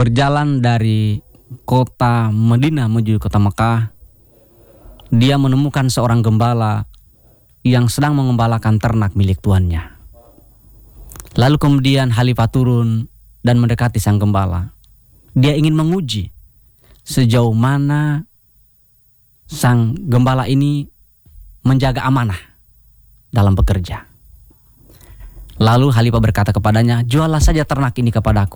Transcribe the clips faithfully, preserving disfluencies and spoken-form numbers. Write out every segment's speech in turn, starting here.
berjalan dari kota Madinah menuju kota Mekah, dia menemukan seorang gembala yang sedang mengembalakan ternak milik tuannya. Lalu kemudian Khalifah turun dan mendekati sang gembala. Dia ingin menguji sejauh mana sang gembala ini menjaga amanah dalam bekerja. Lalu Khalifah berkata kepadanya, juallah saja ternak ini kepadaku.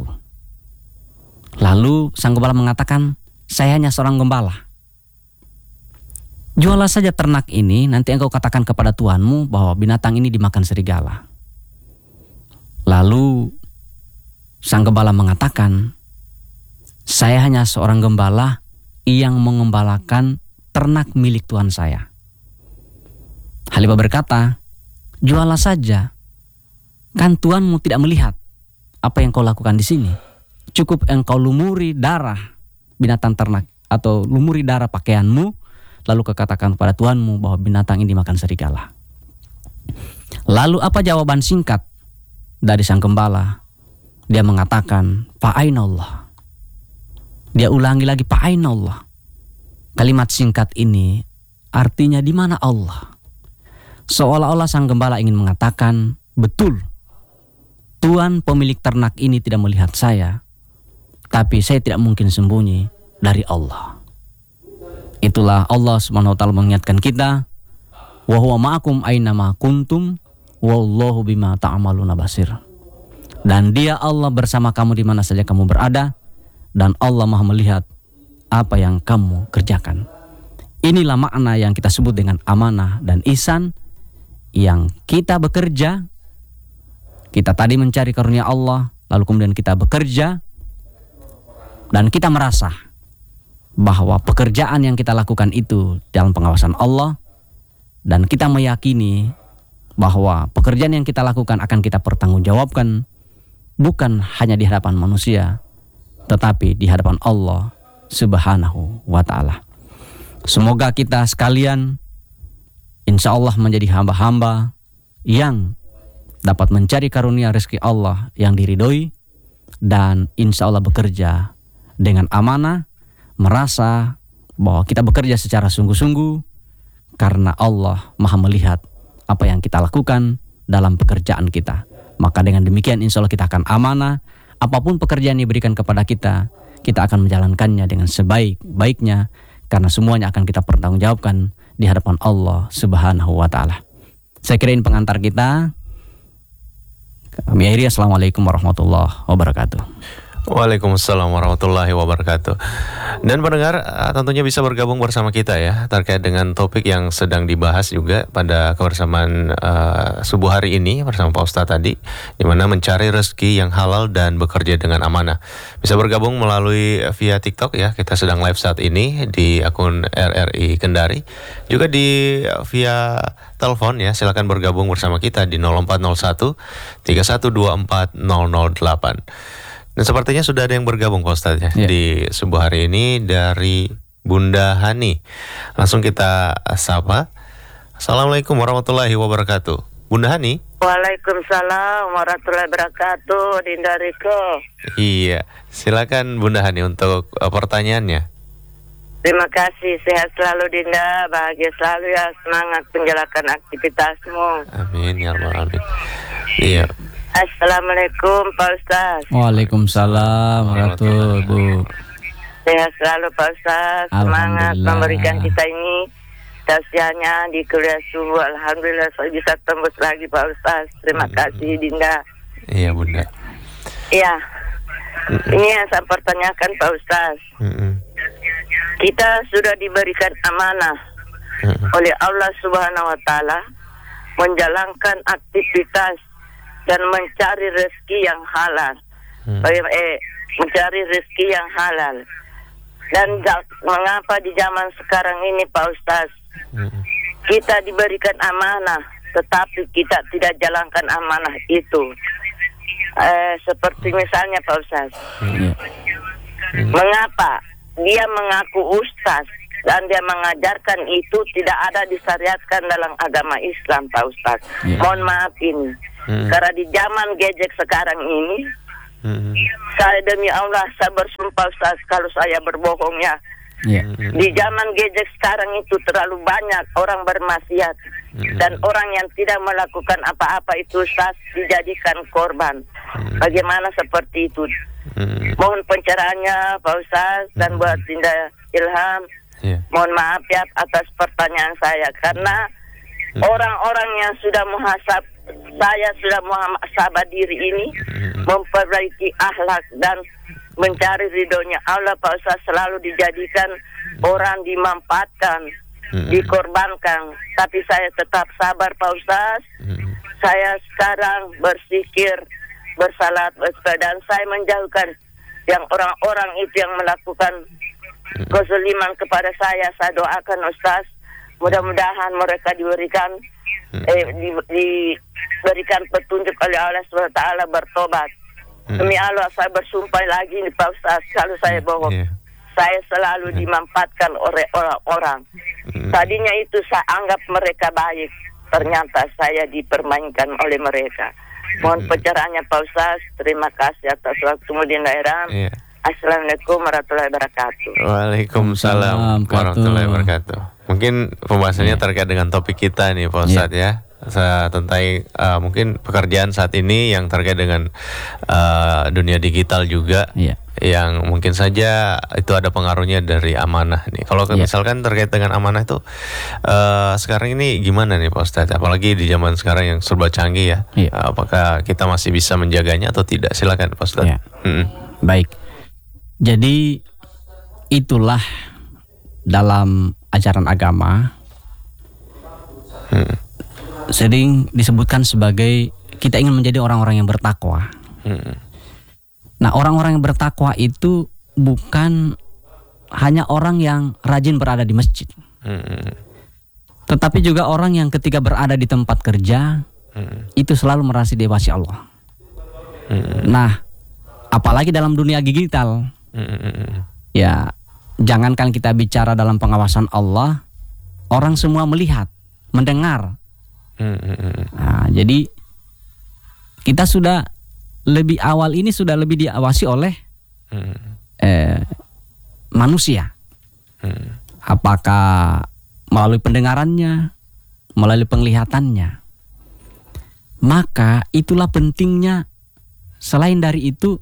Lalu sang gembala mengatakan, saya hanya seorang gembala. Juallah saja ternak ini, nanti engkau katakan kepada tuanmu bahwa binatang ini dimakan serigala. Lalu sang gembala mengatakan, saya hanya seorang gembala yang mengembalakan ternak milik tuan saya. Khalifah berkata, juallah saja. Kan tuanmu tidak melihat apa yang kau lakukan di sini. Cukup engkau lumuri darah binatang ternak atau lumuri darah pakaianmu, lalu kau katakan kepada tuanmu bahwa binatang ini dimakan serigala. Lalu apa jawaban singkat dari sang gembala? Dia mengatakan, Fa'ainallah. Dia ulangi lagi, Fa'ainallah. Kalimat singkat ini artinya di mana Allah? Seolah-olah sang gembala ingin mengatakan, betul, tuan pemilik ternak ini tidak melihat saya, tapi saya tidak mungkin sembunyi dari Allah. Itulah Allah Subhanahu wa taala mengingatkan kita, wa huwa ma'akum aina ma kuntum wallahu bima ta'maluna basir. Dan dia Allah bersama kamu di mana saja kamu berada, dan Allah Maha melihat apa yang kamu kerjakan. Inilah makna yang kita sebut dengan amanah dan ihsan, yang kita bekerja, kita tadi mencari karunia Allah, lalu kemudian kita bekerja, dan kita merasa bahwa pekerjaan yang kita lakukan itu dalam pengawasan Allah, dan kita meyakini bahwa pekerjaan yang kita lakukan akan kita pertanggungjawabkan, bukan hanya di hadapan manusia, tetapi di hadapan Allah Subhanahu wa ta'ala. Semoga kita sekalian insya Allah menjadi hamba-hamba yang dapat mencari karunia rezeki Allah yang diridhoi, dan insya Allah bekerja dengan amanah, merasa bahwa kita bekerja secara sungguh-sungguh karena Allah Maha melihat apa yang kita lakukan dalam pekerjaan kita. Maka dengan demikian insya Allah kita akan amanah. Apapun pekerjaan yang diberikan kepada kita, kita akan menjalankannya dengan sebaik-baiknya, karena semuanya akan kita pertanggungjawabkan di hadapan Allah Subhanahu wa ta'ala. Saya kira ini pengantar kita. Kami akhiri. Assalamualaikum warahmatullahi wabarakatuh. Waalaikumsalam warahmatullahi wabarakatuh. Dan pendengar tentunya bisa bergabung bersama kita ya terkait dengan topik yang sedang dibahas juga pada kebersamaan uh, subuh hari ini bersama Pak Ustadz tadi, di mana mencari rezeki yang halal dan bekerja dengan amanah. Bisa bergabung melalui via TikTok ya, kita sedang live saat ini di akun R R I Kendari, juga di via telepon ya, silakan bergabung bersama kita di nol empat nol satu tiga satu dua empat nol nol delapan. Dan sepertinya sudah ada yang bergabung Pak Ustadz ya, yeah, di subuh hari ini dari Bunda Hani. Langsung kita sapa. Assalamualaikum warahmatullahi wabarakatuh. Bunda Hani. Waalaikumsalam warahmatullahi wabarakatuh, Dinda Riko. Iya, silakan Bunda Hani untuk uh, pertanyaannya. Terima kasih, sehat selalu Dinda, bahagia selalu ya, semangat menjalankan aktivitasmu. Amin ya rabbal alamin. Iya. Assalamualaikum Pak Ustaz. Waalaikumsalam warahmatullahi wabarakatuh. Sehat selalu Pak Ustaz, semangat memberikan kita ini tausiahnya di kuliah subuh. Alhamdulillah saya bisa tembus lagi Pak Ustaz. Terima hmm. kasih Dinda. Iya Bunda. Iya. Mm-mm. Ini yang saya pertanyakan Pak Ustaz. Mm-mm. Kita sudah diberikan amanah Mm-mm. oleh Allah Subhanahu wa taala menjalankan aktivitas dan mencari rezeki yang halal, hmm. eh, mencari rezeki yang halal. Dan mengapa di zaman sekarang ini Pak Ustaz, hmm. kita diberikan amanah, tetapi kita tidak jalankan amanah itu. Eh, seperti misalnya Pak Ustaz, hmm. Hmm. mengapa dia mengaku ustaz dan dia mengajarkan itu tidak ada disyariatkan dalam agama Islam Pak Ustaz. Hmm. Mohon maaf ini. Hmm. Karena di zaman gadget sekarang ini, Hmm. Saya demi Allah, saya bersumpah Ustaz, kalau saya berbohongnya. Yeah. Di zaman gadget sekarang itu terlalu banyak orang bermaksiat. Hmm. Dan orang yang tidak melakukan apa-apa itu Ustaz dijadikan korban. Hmm. Bagaimana seperti itu? Hmm. Mohon pencerahannya Pak Ustaz dan Hmm. buat Dinda Ilham. Yeah. Mohon maaf ya atas pertanyaan saya, karena Hmm. orang-orang yang sudah muhasab, saya sudah muhasabah diri ini, Hmm. memperbaiki akhlak dan mencari ridhonya Allah Pak Ustaz, selalu dijadikan orang dimanfaatkan, Hmm. dikorbankan. Tapi saya tetap sabar Pak Ustaz. Hmm. Saya sekarang bersikir, bersalat, bersepeda, dan saya menjauhkan yang orang-orang itu yang melakukan kezaliman kepada saya. Saya doakan Ustaz, mudah-mudahan mereka diberikan eh, di, diberikan petunjuk oleh Allah subhanahu wa taala bertobat. Demi Allah saya bersumpah lagi nih Pak Ustaz, kalau saya bohong, Yeah. saya selalu dimanfaatkan oleh orang-orang. Tadinya itu saya anggap mereka baik, ternyata saya dipermainkan oleh mereka. Mohon pencerahannya Pak Ustaz. Terima kasih atas waktumu di daerah. Yeah. Assalamualaikum warahmatullahi wabarakatuh. Waalaikumsalam warahmatullahi wabarakatuh. Mungkin pembahasannya terkait dengan topik kita nih Pak Ustadz ya. Saya tentang uh, mungkin pekerjaan saat ini yang terkait dengan uh, dunia digital juga. Iya. Yang mungkin saja itu ada pengaruhnya dari amanah nih. Kalau Iya. misalkan terkait dengan amanah itu uh, sekarang ini gimana nih Pak Ustadz? Apalagi di zaman sekarang yang serba canggih ya. Iya. Uh, apakah kita masih bisa menjaganya atau tidak? Silakan Pak Ustadz. Iya. Mm-mm. Baik. Jadi itulah dalam ajaran agama Hmm. sering disebutkan sebagai kita ingin menjadi orang-orang yang bertakwa. Hmm. Nah, orang-orang yang bertakwa itu bukan hanya orang yang rajin berada di masjid, Hmm. tetapi juga orang yang ketika berada di tempat kerja Hmm. itu selalu merasa diawasi Allah. Hmm. Nah, apalagi dalam dunia digital, Hmm. ya jangankan kita bicara dalam pengawasan Allah, orang semua melihat, mendengar. Hmm. Nah, jadi kita sudah lebih awal ini sudah lebih diawasi oleh Hmm. eh, manusia. Hmm. Apakah melalui pendengarannya, melalui penglihatannya. Maka itulah pentingnya. Selain dari itu,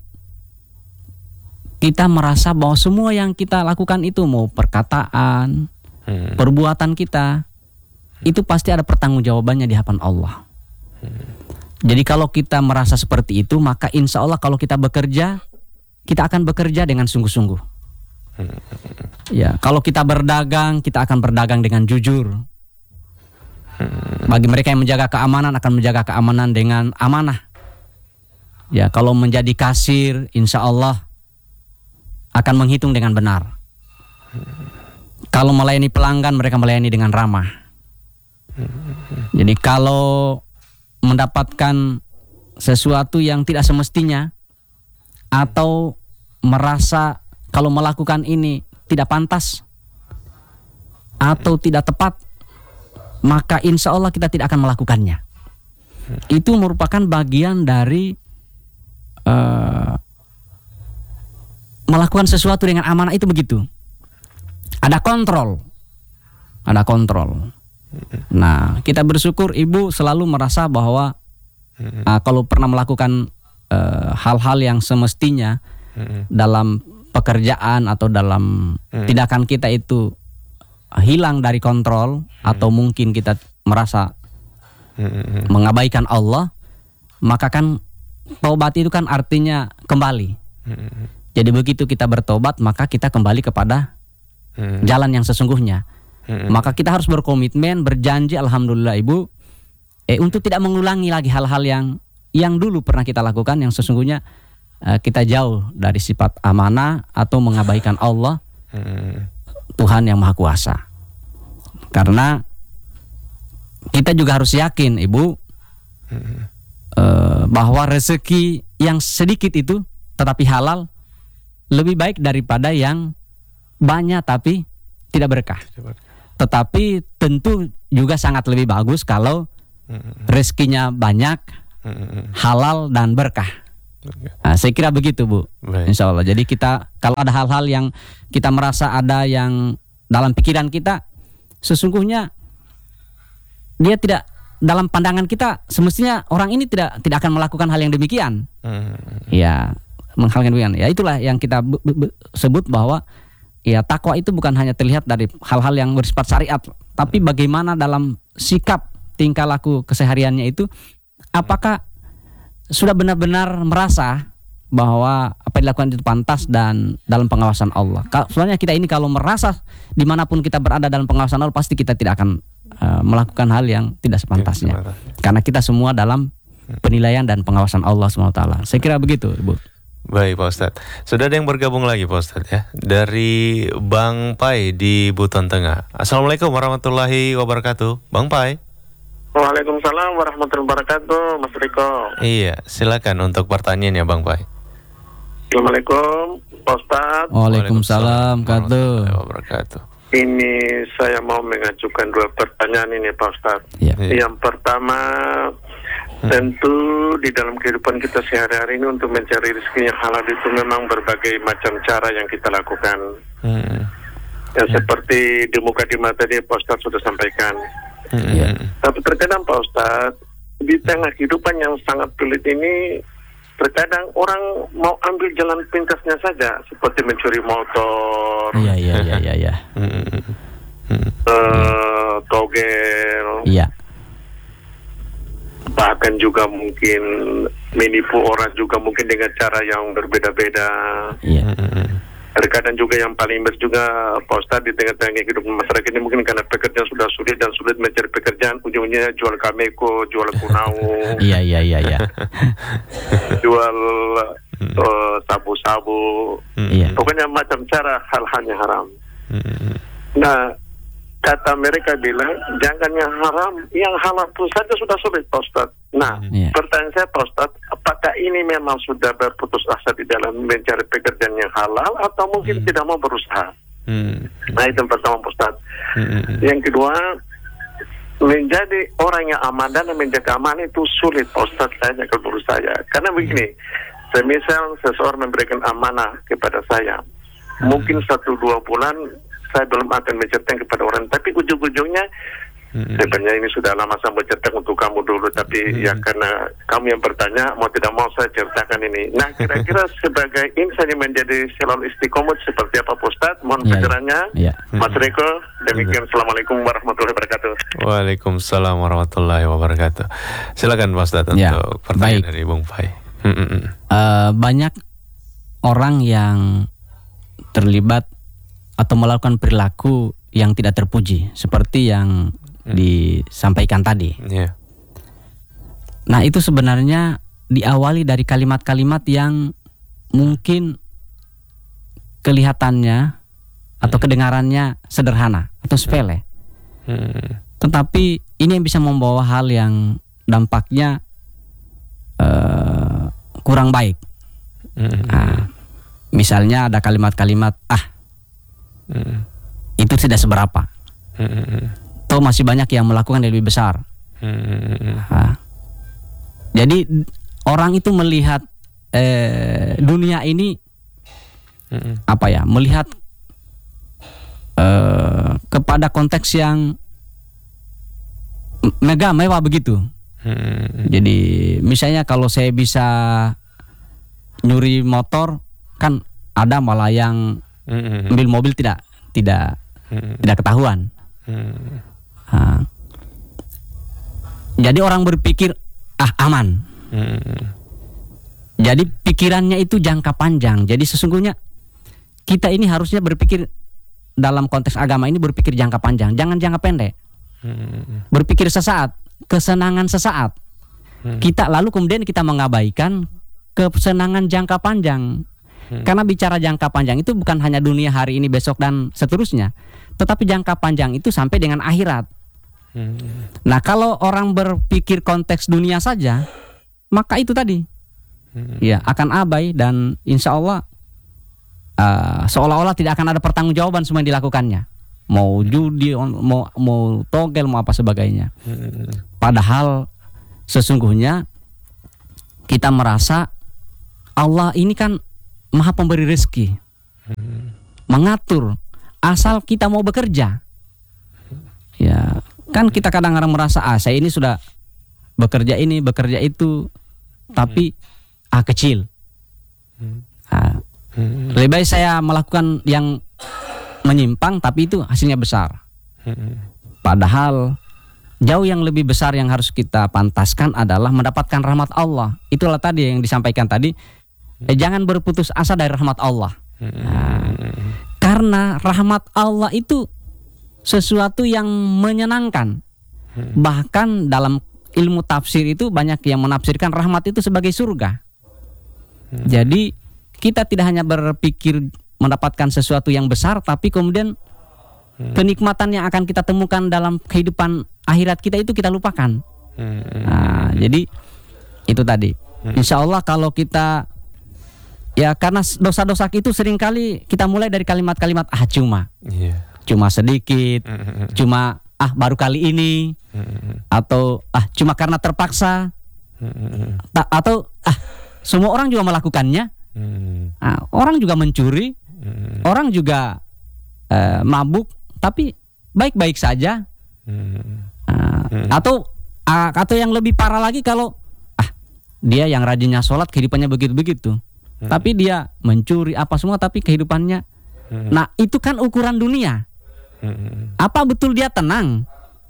kita merasa bahwa semua yang kita lakukan itu, mau perkataan, Hmm. perbuatan kita, itu pasti ada pertanggungjawabannya di hadapan Allah. Jadi kalau kita merasa seperti itu, maka insya Allah kalau kita bekerja, kita akan bekerja dengan sungguh-sungguh. Ya, kalau kita berdagang, kita akan berdagang dengan jujur. Bagi mereka yang menjaga keamanan, akan menjaga keamanan dengan amanah. Ya, kalau menjadi kasir, insya Allah akan menghitung dengan benar. Kalau melayani pelanggan, mereka melayani dengan ramah. Jadi kalau mendapatkan sesuatu yang tidak semestinya, atau merasa kalau melakukan ini tidak pantas atau tidak tepat, maka insya Allah kita tidak akan melakukannya. Itu merupakan bagian dari Uh, melakukan sesuatu dengan amanah, itu begitu. Ada kontrol, ada kontrol. Nah, kita bersyukur ibu selalu merasa bahwa uh, kalau pernah melakukan uh, hal-hal yang semestinya dalam pekerjaan atau dalam tindakan kita itu hilang dari kontrol, atau mungkin kita merasa mengabaikan Allah, maka kan tobat itu kan artinya kembali. Hmm. Jadi begitu kita bertobat, maka kita kembali kepada hmm. jalan yang sesungguhnya. Hmm. Maka kita harus berkomitmen, berjanji, alhamdulillah ibu, eh untuk tidak mengulangi lagi hal-hal yang yang dulu pernah kita lakukan, yang sesungguhnya eh, kita jauh dari sifat amanah atau mengabaikan Allah, hmm. Tuhan yang Maha Kuasa. Karena kita juga harus yakin ibu, hmm. bahwa rezeki yang sedikit itu tetapi halal lebih baik daripada yang banyak tapi tidak berkah. Tetapi tentu juga sangat lebih bagus kalau rezekinya banyak, halal dan berkah. Nah, saya kira begitu, Bu. Baik. Insya Allah. Jadi kita kalau ada hal-hal yang kita merasa ada yang dalam pikiran kita, sesungguhnya dia tidak dalam pandangan kita, semestinya orang ini tidak tidak akan melakukan hal yang demikian. Hmm. Ya, menghalkan demikian. Ya itulah yang kita be- be- sebut bahwa ya takwa itu bukan hanya terlihat dari hal-hal yang bersifat syariat, tapi bagaimana dalam sikap tingkah laku kesehariannya itu, apakah sudah benar-benar merasa bahwa apa yang dilakukan itu pantas dan dalam pengawasan Allah. Soalnya kita ini kalau merasa dimanapun kita berada dalam pengawasan Allah, pasti kita tidak akan uh, melakukan hal yang tidak sepantasnya. Ya, karena kita semua dalam penilaian dan pengawasan Allah subhanahu wa taala. Saya kira begitu, Bu. Baik, Pak Ustadz. Sudah ada yang bergabung lagi, Pak Ustadz, ya. Dari Bang Pai di Buton Tengah. Assalamualaikum warahmatullahi wabarakatuh. Bang Pai. Waalaikumsalam warahmatullahi wabarakatuh, Mas Riko. Iya, silakan untuk pertanyaannya, Bang Pai. Assalamualaikum, Pak Ustadz. Waalaikumsalam warahmatullahi wabarakatuh. Ini saya mau mengajukan dua pertanyaan ini, Pak Ustadz. Ya. Yang pertama, hmm. tentu di dalam kehidupan kita sehari-hari ini untuk mencari rezeki yang halal itu memang berbagai macam cara yang kita lakukan. Hmm. Yang ya. Seperti di muka di mata tadi Pak Ustadz sudah sampaikan. Hmm. Ya. Tapi terkadang Pak Ustadz, di tengah kehidupan yang sangat sulit ini, terkadang orang mau ambil jalan pintasnya saja, seperti mencuri motor, iya iya iya iya, ya. uh, togel, iya. Bahkan juga mungkin menipu orang juga mungkin dengan cara yang berbeda-beda. Iya. Terkadang juga yang paling berat juga Pak Ustadz, di tengah-tengah kehidupan masyarakat ini mungkin karena pekerjaan sudah sulit dan sulit mencari pekerjaan, ujung-ujungnya jual kameko, jual kunau, iya iya iya iya, jual uh, sabu-sabu, iya. Pokoknya macam cara hal-halnya haram. Nah, kata mereka bilang jangan yang haram, yang halal pun saja sudah sulit, Pak Ustadz. Nah, yeah. pertanyaan saya, Pak Ustadz, apakah ini memang sudah berputus asa di dalam mencari pekerjaan yang halal atau mungkin mm. tidak mau berusaha? Mm. Nah, itu yang pertama, Pak Ustadz. Mm. Yang kedua, menjadi orang yang aman dan menjaga aman itu sulit, Pak Ustadz, saya kalau menurut saya. Karena begini, semisal seseorang memberikan amanah kepada saya, mm. mungkin satu dua bulan saya belum akan menceritakan kepada orang, tapi ujung-ujungnya mm-hmm. sebenarnya ini sudah lama saya menceritakan untuk kamu dulu, tapi mm-hmm. ya karena kamu yang bertanya, mau tidak mau saya ceritakan ini. Nah, kira-kira sebagai ini saja menjadi selalu istiqomah seperti apa, Pak Ustadz? Mohon yeah, pencerahannya, yeah. Mas Riko. Demikian, Assalamualaikum warahmatullahi wabarakatuh. Waalaikumsalam warahmatullahi wabarakatuh. Silakan, Pak Ustadz, ya, untuk pertanyaan baik. dari Bung Pai. Uh, banyak orang yang terlibat atau melakukan perilaku yang tidak terpuji seperti yang hmm. disampaikan tadi. Yeah. Nah, itu sebenarnya diawali dari kalimat-kalimat yang mungkin kelihatannya atau kedengarannya sederhana atau sepele. Hmm. Tetapi ini yang bisa membawa hal yang dampaknya uh, kurang baik. Hmm. Nah, misalnya ada kalimat-kalimat ah Hmm. itu tidak seberapa. Hmm. Toh masih banyak yang melakukan yang lebih besar. Hmm. Nah, jadi orang itu melihat eh, dunia ini hmm. apa ya? Melihat eh, kepada konteks yang mega mewah begitu. Hmm. Jadi misalnya kalau saya bisa nyuri motor, kan ada malah yang Mm-hmm. ambil mobil tidak tidak mm-hmm. tidak ketahuan. Mm-hmm. Nah, jadi orang berpikir ah aman. Mm-hmm. Jadi pikirannya itu jangka panjang. Jadi sesungguhnya kita ini harusnya berpikir dalam konteks agama ini berpikir jangka panjang, jangan jangka pendek. Mm-hmm. Berpikir sesaat, kesenangan sesaat. Mm-hmm. Kita lalu kemudian kita mengabaikan kesenangan jangka panjang. Hmm. Karena bicara jangka panjang itu bukan hanya dunia hari ini, besok dan seterusnya, tetapi jangka panjang itu sampai dengan akhirat. Hmm. Nah, kalau orang berpikir konteks dunia saja, maka itu tadi hmm. ya akan abai dan insya Allah uh, seolah-olah tidak akan ada pertanggungjawaban semua yang dilakukannya. Mau judi, mau mau togel, mau apa sebagainya. Hmm. Padahal sesungguhnya kita merasa Allah ini kan Maha Pemberi rezeki, mengatur asal kita mau bekerja. Ya, kan kita kadang-kadang merasa ah saya ini sudah bekerja ini, bekerja itu, tapi ah kecil. Ah, lebih baik saya melakukan yang menyimpang tapi itu hasilnya besar. Padahal jauh yang lebih besar yang harus kita pantaskan adalah mendapatkan rahmat Allah. Itulah tadi yang disampaikan tadi. Eh, jangan berputus asa dari rahmat Allah. Nah, karena rahmat Allah itu sesuatu yang menyenangkan. Bahkan dalam ilmu tafsir itu banyak yang menafsirkan rahmat itu sebagai surga. Jadi kita tidak hanya berpikir mendapatkan sesuatu yang besar, tapi kemudian kenikmatan yang akan kita temukan dalam kehidupan akhirat kita itu kita lupakan. Nah, jadi itu tadi. Insya Allah kalau kita, ya karena dosa-dosa itu seringkali kita mulai dari kalimat-kalimat ah cuma, yeah. cuma sedikit, cuma ah baru kali ini, atau ah cuma karena terpaksa, Ta- atau ah semua orang juga melakukannya, nah, orang juga mencuri, orang juga uh, mabuk, tapi baik-baik saja. Uh, atau uh, atau yang lebih parah lagi kalau ah dia yang rajinnya sholat kehidupannya begitu-begitu, hmm. tapi dia mencuri apa semua tapi kehidupannya, hmm. nah itu kan ukuran dunia. Hmm. Apa betul dia tenang?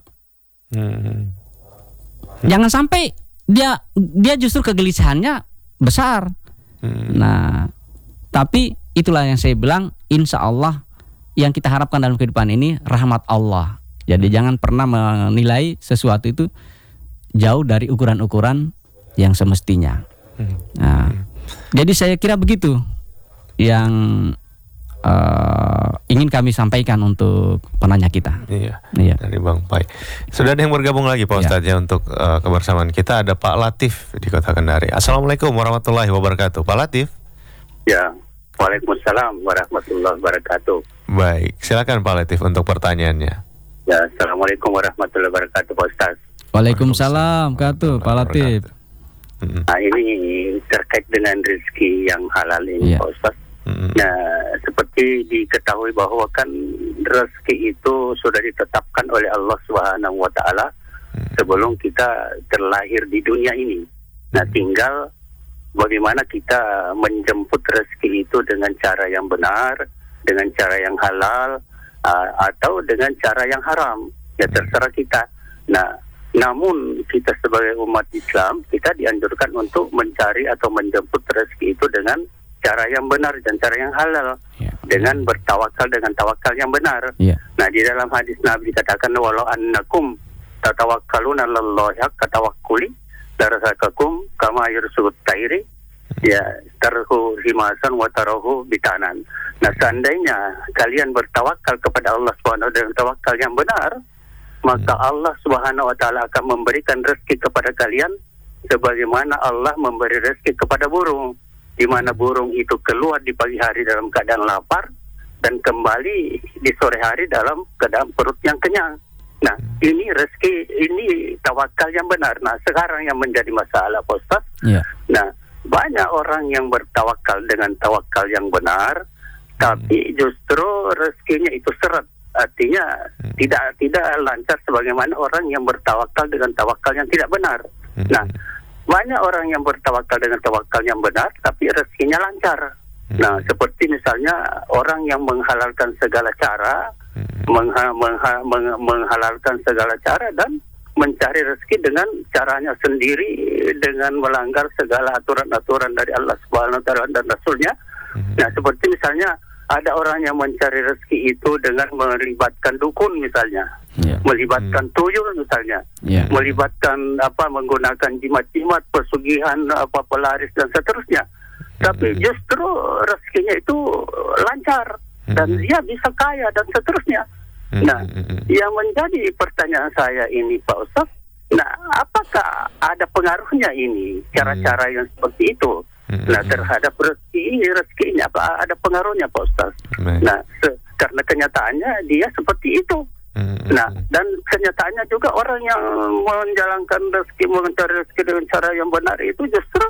Hmm. Jangan sampai dia dia justru kegelisahannya besar. Hmm. Nah, tapi itulah yang saya bilang, insya Allah yang kita harapkan dalam kehidupan ini rahmat Allah. Jadi jangan pernah menilai sesuatu itu jauh dari ukuran-ukuran yang semestinya. Nah, jadi saya kira begitu yang uh, ingin kami sampaikan untuk penanya kita. Iya, iya. Dari Bang Pai. Sudah ada yang bergabung lagi Pak Ustadz ya, ya untuk uh, kebersamaan kita. Ada Pak Latif di Kota Kendari. Assalamualaikum warahmatullahi wabarakatuh. Pak Latif. Ya, waalaikumsalam warahmatullahi wabarakatuh. Baik, silakan Pak Latif untuk pertanyaannya. Ya, assalamualaikum warahmatullahi wabarakatuh Pak Ustaz. Waalaikumsalam warahmatullahi Pak Latif. Nah, ini terkait dengan rezeki yang halal ini, ya. Pak Ustaz. Mm-hmm. Nah, seperti diketahui bahwa kan rezeki itu sudah ditetapkan oleh Allah Subhanahu wa taala mm-hmm. sebelum kita terlahir di dunia ini. Nah, tinggal bagaimana kita menjemput rezeki itu dengan cara yang benar, dengan cara yang halal, uh, atau dengan cara yang haram. Ya terserah kita. Nah, namun kita sebagai umat Islam, kita dianjurkan untuk mencari atau menjemput rezeki itu dengan cara yang benar dan cara yang halal, yeah. dengan bertawakal dengan tawakal yang benar. Yeah. Nah, di dalam hadis Nabi dikatakan walau annakum tatawakkaluna 'alallahi haqqa tawakkuli larazaqakum kama yarzuqut tayri ya tarhu himasan wa tarahu bitanan. Nah, seandainya kalian bertawakal kepada Allah Subhanahu wa taala dengan tawakal yang benar, maka Allah Subhanahu wa taala akan memberikan rezeki kepada kalian sebagaimana Allah memberi rezeki kepada burung, di mana burung itu keluar di pagi hari dalam keadaan lapar dan kembali di sore hari dalam keadaan perut yang kenyang. Nah, ini rezeki, ini tawakal yang benar. Nah, sekarang yang menjadi masalah Pak Ustaz, yeah. nah banyak orang yang bertawakal dengan tawakal yang benar, tapi justru rezekinya itu seret. Artinya hmm. tidak tidak lancar sebagaimana orang yang bertawakal dengan tawakal yang tidak benar. Hmm. Nah, banyak orang yang bertawakal dengan tawakal yang benar, tapi rezekinya lancar. Hmm. Nah, seperti misalnya orang yang menghalalkan segala cara, hmm. mengha, mengha, meng, menghalalkan segala cara dan mencari rezeki dengan caranya sendiri, dengan melanggar segala aturan-aturan dari Allah Subhanahu wa taala dan Rasulnya. Hmm. Nah, seperti misalnya ada orang yang mencari rezeki itu dengan melibatkan dukun misalnya, yeah. melibatkan hmm. tuyul misalnya, yeah. melibatkan apa menggunakan jimat-jimat, pesugihan, apa pelaris dan seterusnya. Hmm. Tapi justru rezekinya itu lancar dan hmm. dia bisa kaya dan seterusnya. Hmm. Nah, yang menjadi pertanyaan saya ini Pak Ustaz, nah apakah ada pengaruhnya ini cara-cara yang seperti itu? Nah, terhadap rezeki rezekinya apa ada pengaruhnya Pak Ustaz? Mm-hmm. Nah, se- karena kenyataannya dia seperti itu. Mm-hmm. Nah, dan kenyataannya juga orang yang menjalankan rezeki, mencari rezeki dengan cara yang benar itu justru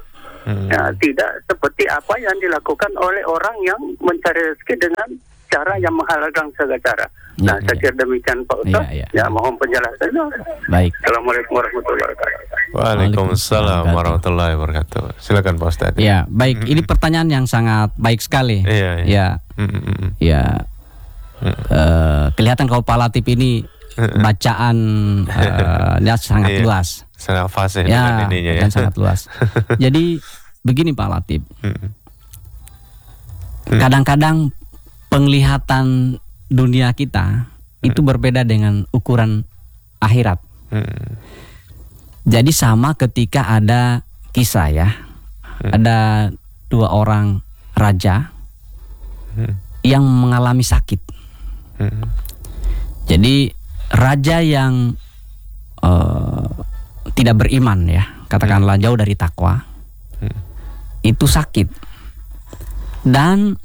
Hmm. Nah, tidak seperti apa yang dilakukan oleh orang yang mencari rezeki dengan cara yang menghalalkan segala cara. Ya, nah, ya. saya kira demikian Pak Ustaz. Ya, ya. ya, mohon penjelasannya. Baik. Assalamualaikum warahmatullahi wabarakatuh. Waalaikumsalam warahmatullahi wabarakatuh. Silakan Pak Ustaz. Ya, baik. Mm-hmm. Ini pertanyaan yang sangat baik sekali. Iya, iya. Ya. Mm-hmm. Ya. Mm-hmm. Uh, kelihatan kalau Pak Latif ini bacaan uh, dia sangat iya. luas. Sangat fasih ya, dengan ininya ya. Dan sangat luas. Jadi begini Pak Latif. Mm-hmm. Kadang-kadang penglihatan dunia kita hmm. itu berbeda dengan ukuran akhirat. Hmm. Jadi sama ketika ada kisah ya, hmm. ada dua orang raja hmm. yang mengalami sakit. Hmm. Jadi raja yang uh, tidak beriman ya, katakanlah jauh dari takwa, hmm. itu sakit. Dan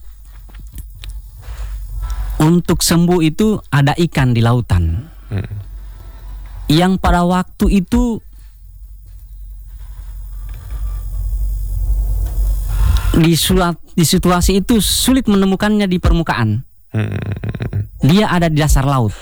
untuk sembuh itu ada ikan di lautan hmm. yang pada waktu itu di, sulat, di situasi itu sulit menemukannya di permukaan. Hmm. Dia ada di dasar laut.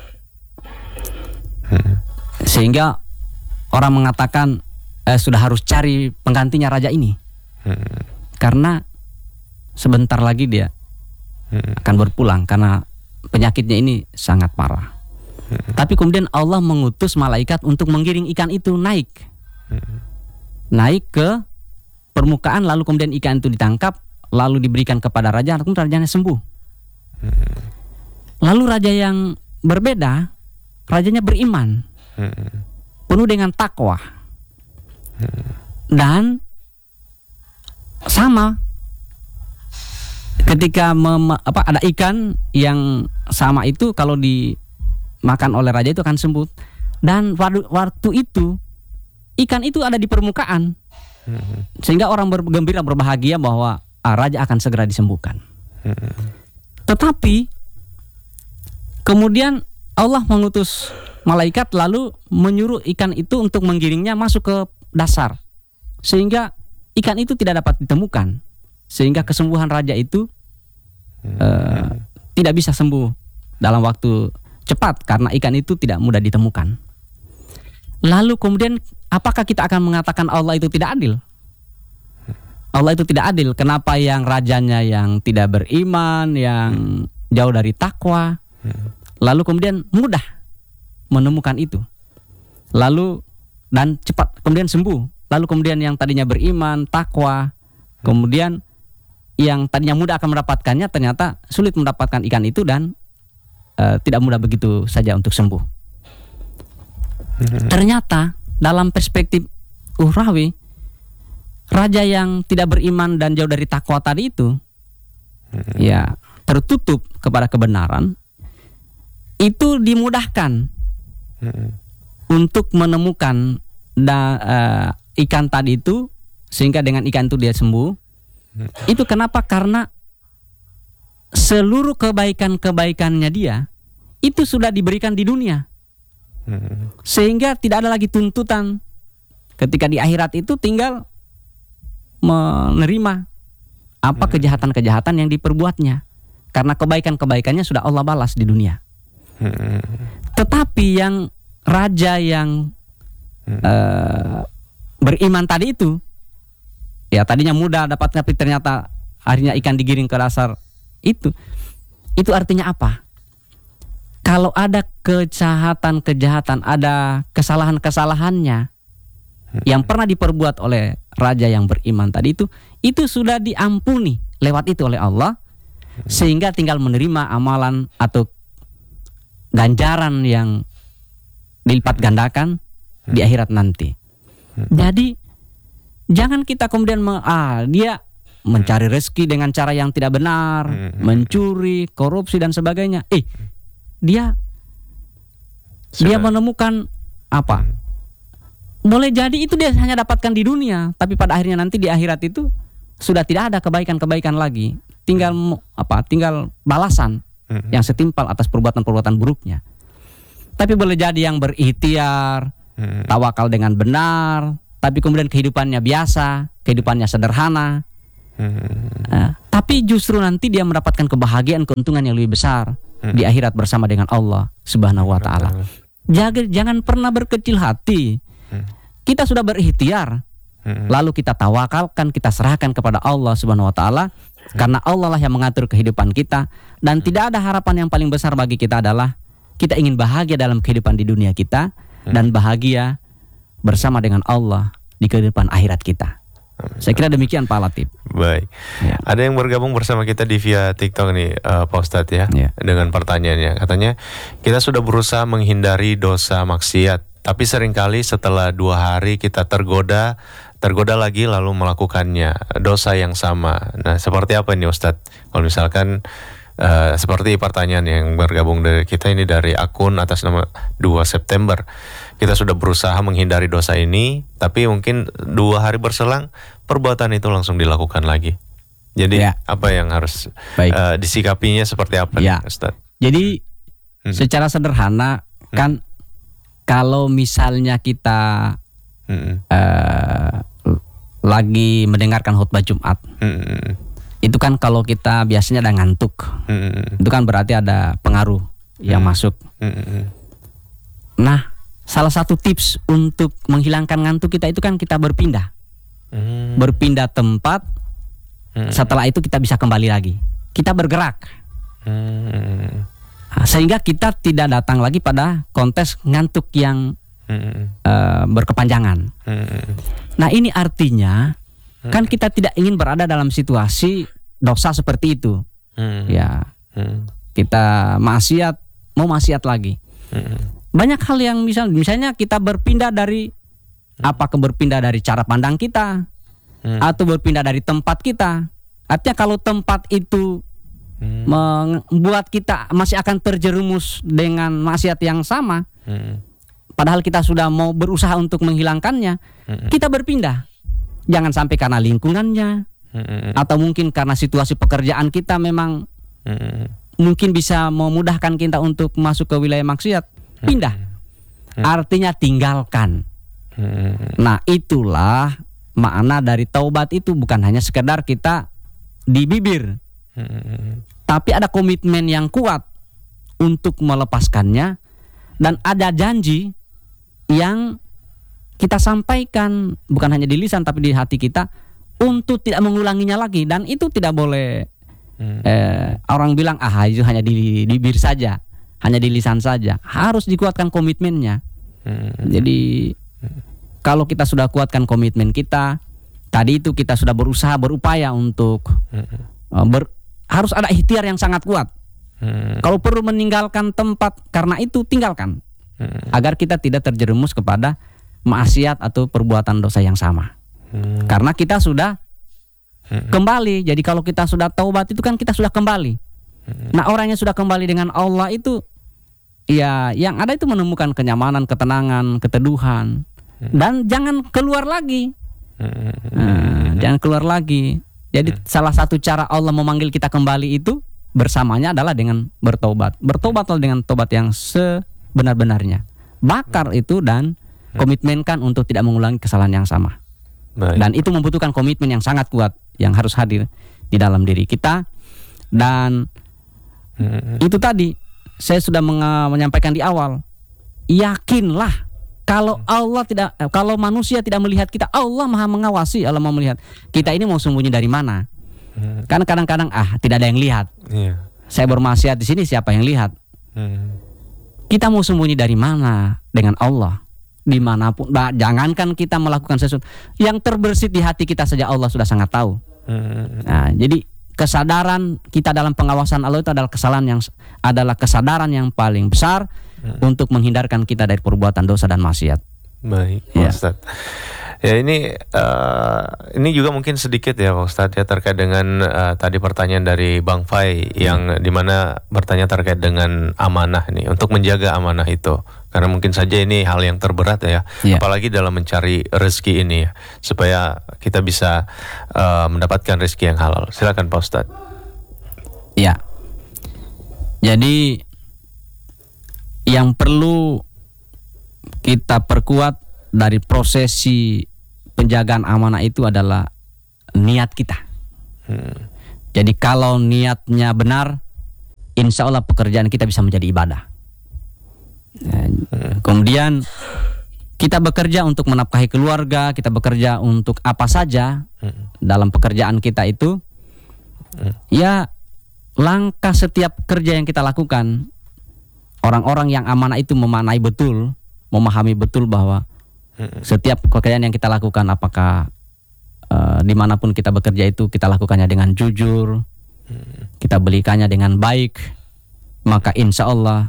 Hmm. Sehingga orang mengatakan eh, sudah harus cari penggantinya raja ini. Hmm. Karena sebentar lagi dia akan berpulang karena penyakitnya ini sangat parah. Hmm. Tapi kemudian Allah mengutus malaikat untuk menggiring ikan itu naik, hmm. naik ke permukaan, lalu kemudian ikan itu ditangkap, lalu diberikan kepada raja, lalu rajanya sembuh. Hmm. Lalu raja yang berbeda, rajanya beriman, hmm. penuh dengan takwa, hmm. dan sama. Ketika mem, apa, ada ikan yang sama itu kalau dimakan oleh raja itu akan sembuh. Dan waktu, waktu itu ikan itu ada di permukaan, hmm. sehingga orang bergembira berbahagia bahwa ah, raja akan segera disembuhkan. Hmm. Tetapi kemudian Allah mengutus malaikat lalu menyuruh ikan itu untuk menggiringnya masuk ke dasar, sehingga ikan itu tidak dapat ditemukan. Sehingga kesembuhan raja itu hmm. uh, tidak bisa sembuh dalam waktu cepat karena ikan itu tidak mudah ditemukan. Lalu kemudian apakah kita akan mengatakan Allah itu tidak adil? Allah itu tidak adil. Kenapa yang rajanya yang tidak beriman, yang hmm. jauh dari takwa, hmm. lalu kemudian mudah menemukan itu, lalu dan cepat kemudian sembuh. Lalu kemudian yang tadinya beriman, takwa, kemudian yang tadinya mudah akan mendapatkannya ternyata sulit mendapatkan ikan itu dan uh, tidak mudah begitu saja untuk sembuh. Hmm. Ternyata dalam perspektif uhrawi, raja yang tidak beriman dan jauh dari takwa tadi itu hmm. ya tertutup kepada kebenaran, itu dimudahkan hmm. untuk menemukan da, uh, ikan tadi itu, sehingga dengan ikan itu dia sembuh. Itu kenapa? Karena seluruh kebaikan-kebaikannya dia itu sudah diberikan di dunia, sehingga tidak ada lagi tuntutan. Ketika di akhirat itu tinggal menerima apa kejahatan-kejahatan yang diperbuatnya, karena kebaikan-kebaikannya sudah Allah balas di dunia. Tetapi yang raja yang uh, beriman tadi itu, ya tadinya mudah dapat, tapi ternyata akhirnya ikan digiring ke dasar itu. Itu artinya apa? Kalau ada kejahatan-kejahatan, ada kesalahan-kesalahannya yang pernah diperbuat oleh raja yang beriman tadi itu, itu sudah diampuni lewat itu oleh Allah, sehingga tinggal menerima amalan atau ganjaran yang dilipat gandakan di akhirat nanti. Jadi jangan kita kemudian ah dia mencari rezeki dengan cara yang tidak benar, hmm. mencuri, korupsi dan sebagainya. Eh, dia Sudah. dia menemukan apa? Hmm. Boleh jadi itu dia hanya dapatkan di dunia, tapi pada akhirnya nanti di akhirat itu sudah tidak ada kebaikan-kebaikan lagi. Tinggal apa? Tinggal balasan hmm. yang setimpal atas perbuatan-perbuatan buruknya. Tapi boleh jadi yang berikhtiar, hmm. tawakal dengan benar, tapi kemudian kehidupannya biasa, kehidupannya sederhana. Hmm. Uh, tapi justru nanti dia mendapatkan kebahagiaan, keuntungan yang lebih besar hmm. di akhirat bersama dengan Allah Subhanahu wa taala. Jangan jangan pernah berkecil hati. Hmm. Kita sudah berikhtiar, hmm. lalu kita tawakalkan, kita serahkan kepada Allah Subhanahu wa taala, hmm. karena Allah lah yang mengatur kehidupan kita, dan hmm. tidak ada harapan yang paling besar bagi kita adalah kita ingin bahagia dalam kehidupan di dunia kita hmm. dan bahagia bersama dengan Allah di kehidupan akhirat kita. Saya kira demikian Pak Latif. Baik. Ya. Ada yang bergabung bersama kita di via TikTok nih, uh, Pak Ustadz ya, ya, dengan pertanyaannya. Katanya, kita sudah berusaha menghindari dosa maksiat, tapi seringkali setelah dua hari kita tergoda, tergoda lagi lalu melakukannya, dosa yang sama. Nah, seperti apa ini Ustadz? Kalau misalkan uh, seperti pertanyaan yang bergabung dari kita ini dari akun atas nama dua September. Kita sudah berusaha menghindari dosa ini, tapi mungkin dua hari berselang perbuatan itu langsung dilakukan lagi. Jadi ya. apa yang harus uh, disikapinya seperti apa ya. nih, Ustaz? Jadi hmm. secara sederhana hmm. kan kalau misalnya kita hmm. uh, lagi mendengarkan khutbah Jumat, hmm. itu kan kalau kita biasanya ada ngantuk, hmm. itu kan berarti ada pengaruh yang hmm. masuk. Hmm. Nah, salah satu tips untuk menghilangkan ngantuk kita itu kan kita berpindah. Hmm. Berpindah tempat, hmm. setelah itu kita bisa kembali lagi. Kita bergerak. Hmm. Sehingga kita tidak datang lagi pada kontes ngantuk yang hmm. uh, berkepanjangan. Hmm. Nah, ini artinya hmm. kan kita tidak ingin berada dalam situasi dosa seperti itu. Hmm. Ya, hmm. kita maksiat, mau maksiat lagi. Hmm. Banyak hal yang misal, misalnya kita berpindah dari hmm. apakah berpindah dari cara pandang kita hmm. atau berpindah dari tempat kita. Artinya kalau tempat itu hmm. membuat kita masih akan terjerumus dengan maksiat yang sama, hmm. padahal kita sudah mau berusaha untuk menghilangkannya, hmm. kita berpindah. Jangan sampai karena lingkungannya hmm. atau mungkin karena situasi pekerjaan kita memang hmm. mungkin bisa memudahkan kita untuk masuk ke wilayah maksiat. Pindah, hmm. artinya tinggalkan. Hmm. Nah, itulah makna dari taubat itu, bukan hanya sekedar kita di bibir, hmm. tapi ada komitmen yang kuat untuk melepaskannya, dan ada janji yang kita sampaikan bukan hanya di lisan tapi di hati kita untuk tidak mengulanginya lagi. Dan itu tidak boleh hmm. eh, orang bilang ah itu hanya di, di bibir saja, hanya di lisan saja. Harus dikuatkan komitmennya. Hmm. Jadi hmm. kalau kita sudah kuatkan komitmen kita, tadi itu kita sudah berusaha, berupaya untuk hmm. uh, ber, harus ada ikhtiar yang sangat kuat. Hmm. Kalau perlu meninggalkan tempat karena itu, tinggalkan. Hmm. Agar kita tidak terjerumus kepada maksiat atau perbuatan dosa yang sama. Hmm. Karena kita sudah hmm. kembali. Jadi kalau kita sudah taubat itu kan kita sudah kembali. Hmm. Nah, orang yang sudah kembali dengan Allah itu, ya, yang ada itu menemukan kenyamanan, ketenangan, keteduhan, hmm. dan jangan keluar lagi, hmm. nah, jangan keluar lagi. Jadi hmm. salah satu cara Allah memanggil kita kembali itu bersamanya adalah dengan bertobat. Bertobatlah dengan tobat yang sebenar-benarnya. Bakar itu dan hmm. komitmenkan untuk tidak mengulangi kesalahan yang sama. Baik. Dan itu membutuhkan komitmen yang sangat kuat yang harus hadir di dalam diri kita. Dan hmm. itu tadi saya sudah meng- menyampaikan di awal, yakinlah kalau Allah tidak, kalau manusia tidak melihat kita, Allah Maha mengawasi, Allah Maha melihat. Kita ini mau sembunyi dari mana? Hmm. Kan kadang-kadang ah tidak ada yang lihat. Yeah. Saya bermaksiat di sini, siapa yang lihat? Hmm. Kita mau sembunyi dari mana dengan Allah? Dimanapun, bah, jangankan kita melakukan sesuatu yang terbersit di hati kita saja Allah sudah sangat tahu. Hmm. Nah, jadi kesadaran kita dalam pengawasan Allah itu adalah kesalahan yang adalah kesadaran yang paling besar hmm. untuk menghindarkan kita dari perbuatan dosa dan maksiat. Baik, ya. Ustaz. Ya ini uh, ini juga mungkin sedikit ya Pak Ustadz ya terkait dengan uh, tadi pertanyaan dari Bang Fai yang hmm. dimana bertanya terkait dengan amanah nih, untuk menjaga amanah itu, karena mungkin saja ini hal yang terberat ya, ya. Apalagi dalam mencari rezeki ini ya, supaya kita bisa uh, mendapatkan rezeki yang halal. Silakan Pak Ustadz. Ya, jadi yang perlu kita perkuat dari prosesi penjagaan amanah itu adalah niat kita. Hmm. Jadi kalau niatnya benar, insya Allah pekerjaan kita bisa menjadi ibadah. Hmm. Kemudian kita bekerja untuk menafkahi keluarga, kita bekerja untuk apa saja hmm. dalam pekerjaan kita itu, hmm. ya langkah setiap kerja yang kita lakukan, orang-orang yang amanah itu memaknai betul, memahami betul bahwa hmm. setiap pekerjaan yang kita lakukan, apakah uh, dimanapun kita bekerja itu kita lakukannya dengan jujur, hmm. kita belikannya dengan baik, maka insya Allah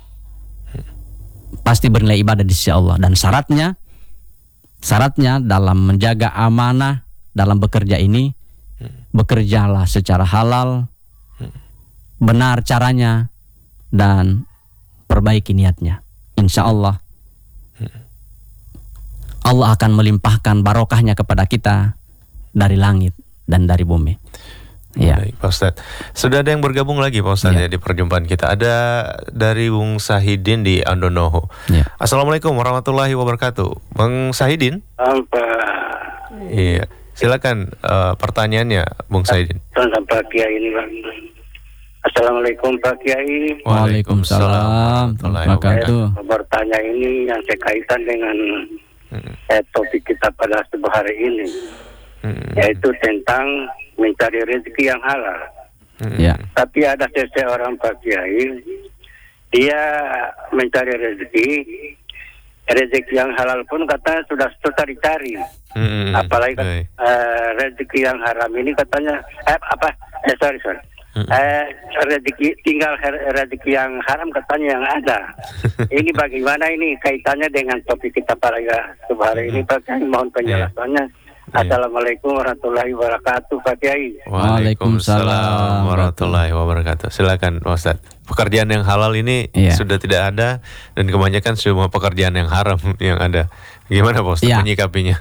pasti bernilai ibadah di sisi Allah. Dan syaratnya, syaratnya dalam menjaga amanah dalam bekerja ini, hmm. bekerjalah secara halal, hmm. benar caranya, dan perbaiki niatnya. Insya Allah, hmm. Allah akan melimpahkan barokahnya kepada kita dari langit dan dari bumi. Ya. Baik, Pak Ustadz. Sudah ada yang bergabung lagi Pak Ustadz ya. ya di perjumpaan kita. Ada dari Bung Sahidin di Andonoho. Ya. Assalamualaikum warahmatullahi wabarakatuh. Bung Sahidin. Apa? Iya. Silakan uh, pertanyaannya Bung Sahidin. Tentang Pak Kiai ini Bang. Assalamualaikum Pak Kiai. Waalaikumsalam. Wabarakatuh. Bertanya ini yang berkaitan dengan hmm. eh, topik kita pada sebuah hari ini. Hmm. Yaitu tentang mencari rezeki yang halal. Hmm. Ya. Tapi ada seseorang Pak Kiai, dia mencari rezeki, rezeki yang halal pun katanya sudah susah dicari. Hmm. Apalagi okay. uh, rezeki yang haram ini katanya, eh, apa? Eh, sorry sorry. Hmm. Eh, rezeki tinggal rezeki yang haram katanya yang ada. Ini bagaimana ini kaitannya dengan topik kita pada sebuah hari ini Pak Kiai? Mohon penjelasannya. Yeah. Assalamualaikum warahmatullahi wabarakatuh Pak Kiai. Waalaikumsalam warahmatullahi wabarakatuh. Silakan Ustaz. Pekerjaan yang halal ini yeah. sudah tidak ada dan kebanyakan semua pekerjaan yang haram yang ada. Gimana Pak Ustaz yeah. menyikapinya?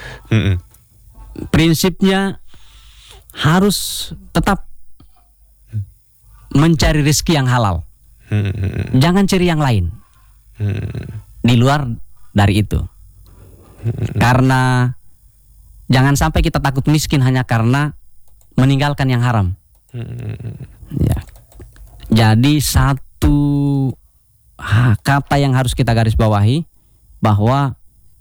Prinsipnya harus tetap mencari rezeki yang halal. Jangan cari yang lain di luar dari itu. Karena jangan sampai kita takut miskin hanya karena meninggalkan yang haram. Hmm. Ya. Jadi satu ha, kata yang harus kita garis bawahi, bahwa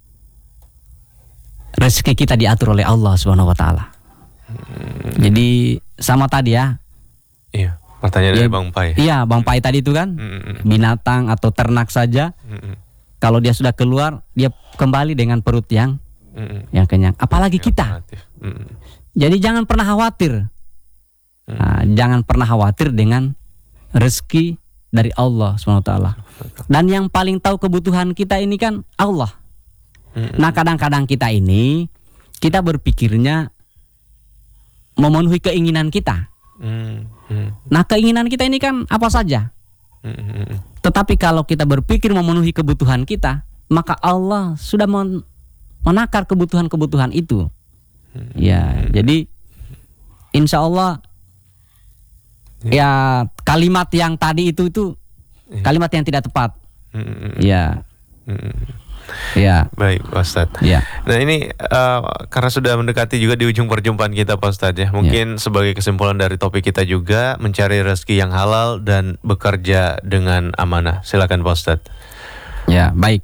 rezeki kita diatur oleh Allah Subhanahu Wa Taala. Hmm. Jadi sama tadi ya. Iya. Pertanyaan ya, dari Bang Pai. Iya, Bang Pai tadi itu kan hmm. binatang atau ternak saja. Hmm. Kalau dia sudah keluar, dia kembali dengan perut yang Mm-mm. yang kenyang, apalagi yang kita. Jadi jangan pernah khawatir, nah, jangan pernah khawatir dengan rezeki dari Allah subhanahu wa taala. Dan yang paling tahu kebutuhan kita ini kan Allah. Mm-mm. Nah kadang-kadang kita ini kita berpikirnya memenuhi keinginan kita. Mm-mm. Nah keinginan kita ini kan apa saja. Mm-mm. Tetapi kalau kita berpikir memenuhi kebutuhan kita, maka Allah sudah men- menakar kebutuhan-kebutuhan itu. Hmm. Ya, jadi insya Allah ya. ya kalimat yang tadi itu itu ya. kalimat yang tidak tepat. Hmm. Ya. Hmm. Ya. Baik, Pak Ustadz. Ya. Nah ini uh, karena sudah mendekati juga di ujung perjumpaan kita Pak Ustadz ya. Mungkin ya. sebagai kesimpulan dari topik kita juga mencari rezeki yang halal dan bekerja dengan amanah. Silakan Pak Ustadz. Ya, baik.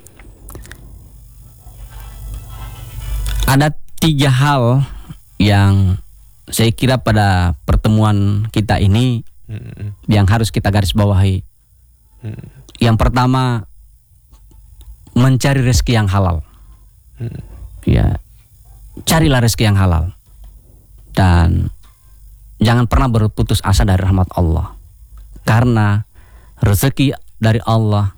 Ada tiga hal yang saya kira pada pertemuan kita ini hmm. yang harus kita garis bawahi. Hmm. Yang pertama, mencari rezeki yang halal. Hmm. Ya, carilah rezeki yang halal dan jangan pernah berputus asa dari rahmat Allah. Karena rezeki dari Allah,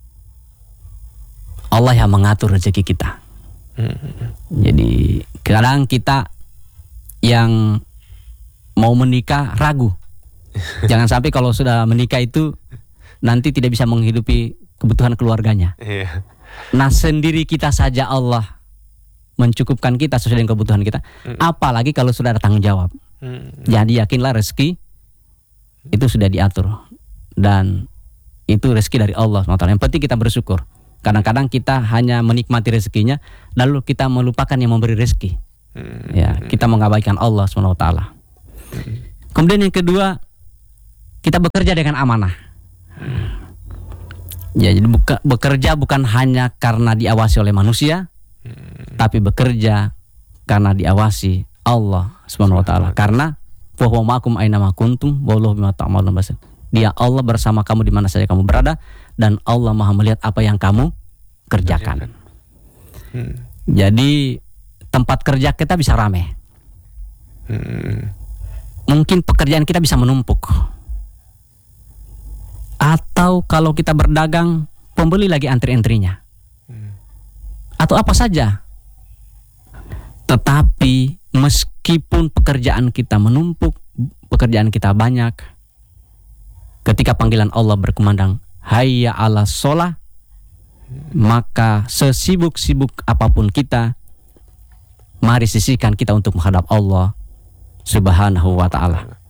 Allah yang mengatur rezeki kita. Jadi kadang kita yang mau menikah ragu. Jangan sampai kalau sudah menikah itu nanti tidak bisa menghidupi kebutuhan keluarganya. Yeah. Nah sendiri kita saja Allah mencukupkan kita sesuai dengan kebutuhan kita. Mm. Apalagi kalau sudah ada tanggung jawab. Mm. Jadi yakinlah rezeki itu sudah diatur dan itu rezeki dari Allah subhanahu wa taala. Yang penting kita bersyukur. Kadang-kadang kita hanya menikmati rezekinya, lalu kita melupakan yang memberi rezeki. Hmm. Ya, kita mengabaikan Allah subhanahu wa taala. Hmm. Kemudian yang kedua, kita bekerja dengan amanah. Hmm. Ya, jadi buka, bekerja bukan hanya karena diawasi oleh manusia, hmm. tapi bekerja karena diawasi Allah subhanahu wa taala. Karena wa huwa ma'akum aina ma kuntum wallahu bima ta'malun basir. Dia Allah bersama kamu di mana saja kamu berada, dan Allah Maha melihat apa yang kamu kerjakan. Hmm. Jadi tempat kerja kita bisa rame. Hmm. Mungkin pekerjaan kita bisa menumpuk. Atau kalau kita berdagang, pembeli lagi antri-antrinya. Hmm. Atau apa saja. Tetapi meskipun pekerjaan kita menumpuk, pekerjaan kita banyak, ketika panggilan Allah berkumandang, hayya ala sholah, maka sesibuk-sibuk apapun kita, mari sisihkan kita untuk menghadap Allah subhanahu wa ta'ala.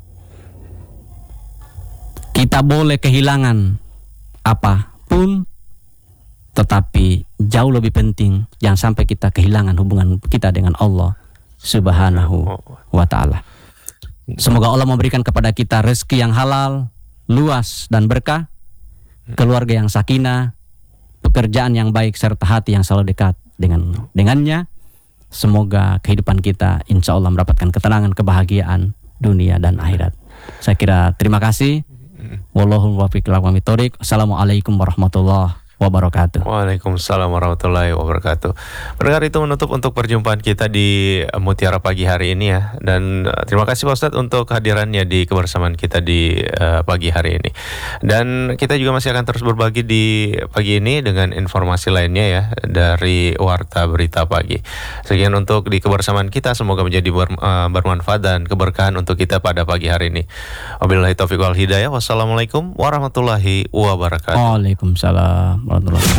Kita boleh kehilangan apapun, tetapi jauh lebih penting jangan sampai kita kehilangan hubungan kita dengan Allah subhanahu wa ta'ala. Semoga Allah memberikan kepada kita rezeki yang halal, luas dan berkah, keluarga yang sakinah, pekerjaan yang baik, serta hati yang selalu dekat dengan dengannya. Semoga kehidupan kita insya Allah mendapatkan ketenangan, kebahagiaan dunia dan akhirat. Saya kira terima kasih. Wallahul muwaffiq ila aqwamit thoriq. Assalamualaikum warahmatullahi wabarakatuh. Waalaikumsalam warahmatullahi wabarakatuh. Pendengar, itu menutup untuk perjumpaan kita di Mutiara Pagi hari ini ya. Dan uh, terima kasih Pak Ustadz untuk kehadirannya di kebersamaan kita di uh, pagi hari ini. Dan kita juga masih akan terus berbagi di pagi ini dengan informasi lainnya ya dari Warta Berita Pagi. Sekian untuk di kebersamaan kita, semoga menjadi ber, uh, bermanfaat dan keberkahan untuk kita pada pagi hari ini. Wabillahi taufiq wal hidayah. Wassalamualaikum warahmatullahi wabarakatuh. Waalaikumsalam warahmatullahi wabarakatuh.